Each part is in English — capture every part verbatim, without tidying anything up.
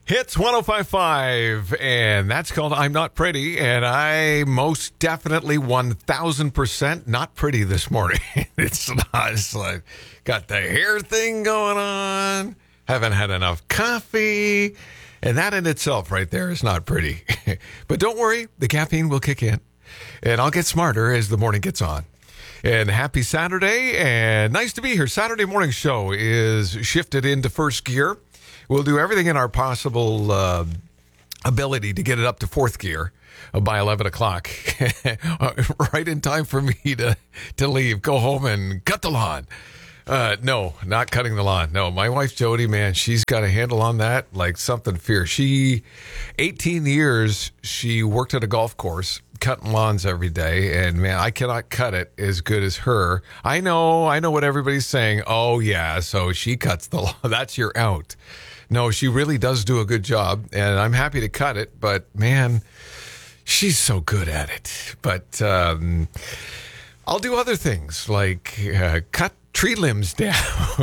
Hits one oh five point five, and that's called I'm Not Pretty, and I most definitely one thousand percent not pretty this morning. It's not, it's like, got the hair thing going on, haven't had enough coffee, and that in itself right there is not pretty. But don't worry, the caffeine will kick in, and I'll get smarter as the morning gets on. And happy Saturday, and nice to be here. Saturday morning show is shifted into first gear. We'll do everything in our possible uh, ability to get it up to fourth gear by eleven o'clock, right in time for me to, to leave, go home and cut the lawn. Uh, no, not cutting the lawn. No, my wife, Jody, man, she's got a handle on that like something fierce. She, eighteen years, she worked at a golf course, cutting lawns every day, and man, I cannot cut it as good as her. I know, I know what everybody's saying. Oh, yeah, so she cuts the lawn. That's your out. No, she really does do a good job, and I'm happy to cut it, but man, she's so good at it. But um, I'll do other things like uh, cut tree limbs down.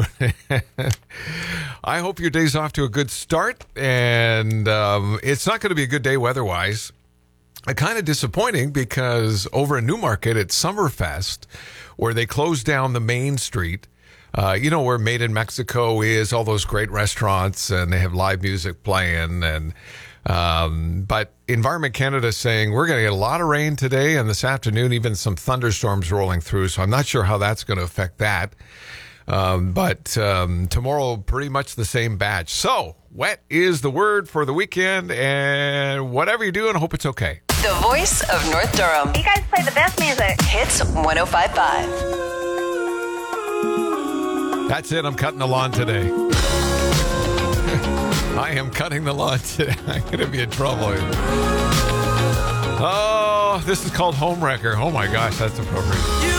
I hope your day's off to a good start, and um, it's not going to be a good day weather-wise. Uh, kind of disappointing because over in Newmarket at Summerfest, where they closed down the main street, Uh, you know, where Made in Mexico is, all those great restaurants, and they have live music playing. And um, but Environment Canada is saying we're going to get a lot of rain today and this afternoon, even some thunderstorms rolling through. So I'm not sure how that's going to affect that. Um, but um, tomorrow, pretty much the same batch. So wet is the word for the weekend. And whatever you're doing, I hope it's okay. The voice of North Durham. You guys play the best music. Hits one oh five point five. That's it. I'm cutting the lawn today. I am cutting the lawn today. I'm going to be in trouble. Oh, this is called Homewrecker. Oh, my gosh, that's appropriate. You